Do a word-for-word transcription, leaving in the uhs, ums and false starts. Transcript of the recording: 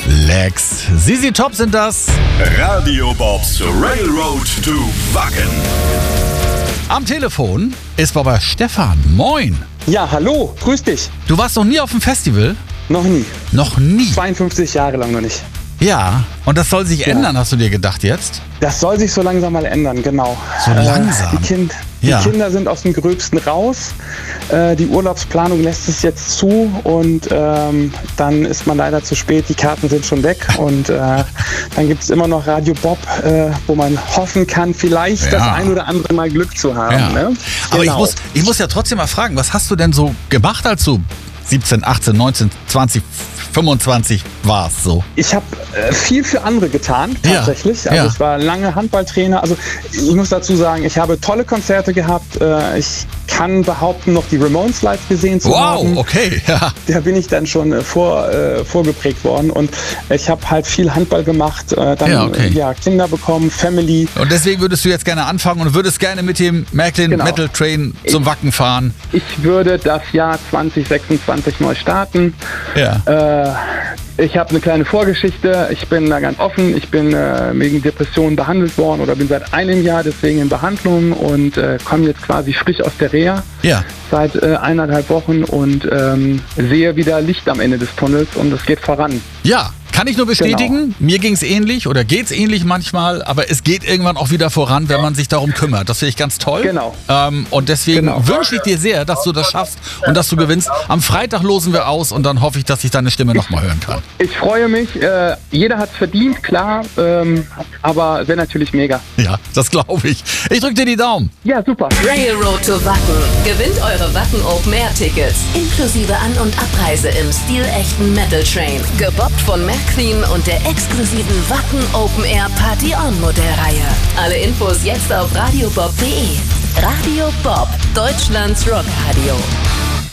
Lex. Z Z Top sind das. Radio Bobs Railroad to Wacken. Am Telefon ist Baba Stefan. Moin. Ja, hallo, grüß dich. Du warst noch nie auf dem Festival? Noch nie. Noch nie? zweiundfünfzig Jahre lang noch nicht. Ja, und das soll sich Ja. ändern, hast du dir gedacht jetzt? Das soll sich so langsam mal ändern, genau. So langsam? Äh, die, kind, Ja. die Kinder sind aus dem Gröbsten raus. Äh, die Urlaubsplanung lässt es jetzt zu und ähm, dann ist man leider zu spät. Die Karten sind schon weg und äh, dann gibt es immer noch Radio Bob, äh, wo man hoffen kann, vielleicht Ja. das ein oder andere Mal Glück zu haben. Ja. Ne? Aber ich Genau. muss, ich muss ja trotzdem mal fragen, was hast du denn so gemacht, als du siebzehn, achtzehn, neunzehn, zwanzig, fünfundzwanzig warst so? Ich habe äh, viel für andere getan, Ja, tatsächlich. Also ja. ich war lange Handballtrainer. Also ich muss dazu sagen, ich habe tolle Konzerte gehabt. Äh, ich kann behaupten, noch die Ramones live gesehen zu haben. Wow, okay, ja. Da bin ich dann schon äh, vor, äh, vorgeprägt worden. Und ich habe halt viel Handball gemacht, äh, dann Ja, okay. äh, ja, Kinder bekommen, Family. Und deswegen würdest du jetzt gerne anfangen und würdest gerne mit dem Märklin Genau. Metal Train zum Wacken fahren. Ich würde das Jahr zwanzig sechsundzwanzig neu starten. Ja. Äh, ich habe eine kleine Vorgeschichte. Ich bin da ganz offen. Ich bin äh, wegen Depressionen behandelt worden oder bin seit einem Jahr deswegen in Behandlung und äh, komme jetzt quasi frisch aus der Reha Ja. seit äh, eineinhalb Wochen und ähm, sehe wieder Licht am Ende des Tunnels und es geht voran. Ja, kann ich nur bestätigen. Mir ging es ähnlich oder geht es ähnlich manchmal, aber es geht irgendwann auch wieder voran, wenn man sich darum kümmert. Das finde ich ganz toll. Genau. Ähm, und deswegen Genau. wünsche ich dir sehr, dass du das schaffst und dass du gewinnst. Am Freitag losen wir aus und dann hoffe ich, dass ich deine Stimme nochmal hören kann. Ich freue mich. Äh, jeder hat es verdient, klar, ähm, aber wäre natürlich mega. Ja, das glaube ich. Ich drücke dir die Daumen. Ja, super. Railroad to Wacken. Gewinnt eure Wacken Open Air Tickets. Inklusive An- und Abreise im stilechten Metal Train. Gebobbt von Märklin und der exklusiven Wacken Open Air Party On Modellreihe. Alle Infos jetzt auf radiobob punkt de. Radio Bob, Deutschlands Rockradio.